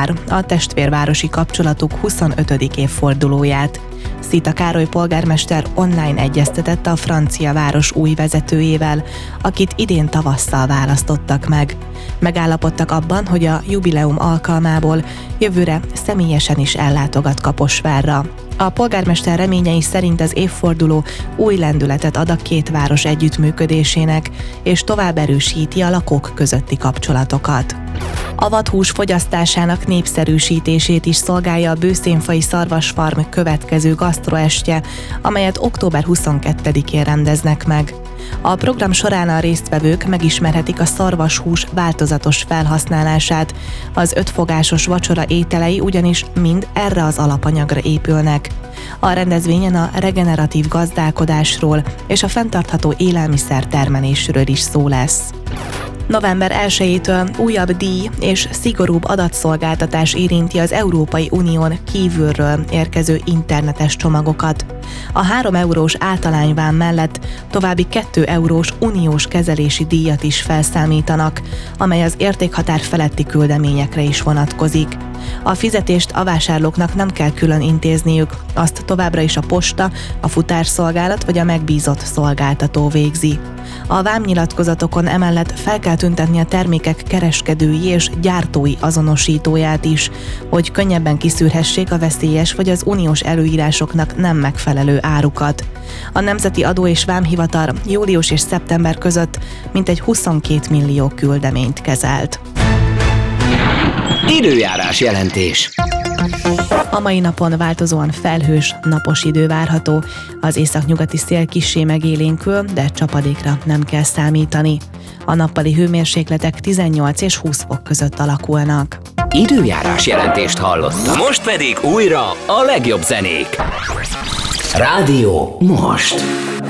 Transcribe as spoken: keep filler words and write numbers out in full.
vár a testvérvárosi kapcsolatuk huszonötödik évfordulóját. Szita Károly polgármester online egyeztetett a francia város új vezetőjével, akit idén tavasszal választottak meg. Megállapodtak abban, hogy a jubileum alkalmából jövőre személyesen is ellátogat Kaposvárra. A polgármester reményei szerint az évforduló új lendületet ad a két város együttműködésének, és tovább erősíti a lakók közötti kapcsolatokat. A vadhús fogyasztásának népszerűsítését is szolgálja a Bőszénfai Szarvasfarm következő gasztroestje, amelyet október huszonkettedikén rendeznek meg. A program során a résztvevők megismerhetik a szarvashús változatos felhasználását, az ötfogásos vacsora ételei ugyanis mind erre az alapanyagra épülnek. A rendezvényen a regeneratív gazdálkodásról és a fenntartható élelmiszertermelésről is szó lesz. november elsejétől újabb díj és szigorúbb adatszolgáltatás érinti az Európai Unión kívülről érkező internetes csomagokat. A három eurós általányvám mellett további két eurós uniós kezelési díjat is felszámítanak, amely az értékhatár feletti küldeményekre is vonatkozik. A fizetést a vásárlóknak nem kell külön intézniük, azt továbbra is a posta, a futárszolgálat vagy a megbízott szolgáltató végzi. A vámnyilatkozatokon emellett fel kell tüntetni a termékek kereskedői és gyártói azonosítóját is, hogy könnyebben kiszűrhessék a veszélyes vagy az uniós előírásoknak nem megfelelő árukat. A Nemzeti Adó és Vámhivatal július és szeptember között mintegy huszonkét millió küldeményt kezelt. Időjárás jelentés. A mai napon változóan felhős, napos idő várható, az északnyugati szél kissé megélénkül, de csapadékra nem kell számítani. A nappali hőmérsékletek tizennyolc és húsz fok között alakulnak. Időjárás jelentést hallottak. Most pedig újra a legjobb zenék. Rádió most.